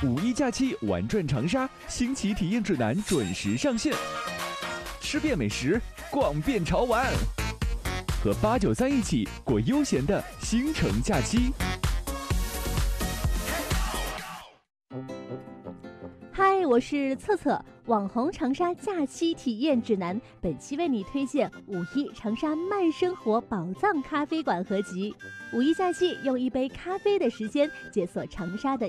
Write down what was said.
五一假期玩转长沙，新奇体验指南准时上线，吃遍美食，逛遍潮玩，和893一起过悠闲的新城假期。 嗨，我是策策，网红长沙假期体验指南，本期为你推荐5·1长沙慢生活宝藏咖啡馆合集。5·1假期，用一杯咖啡的时间，解锁长沙的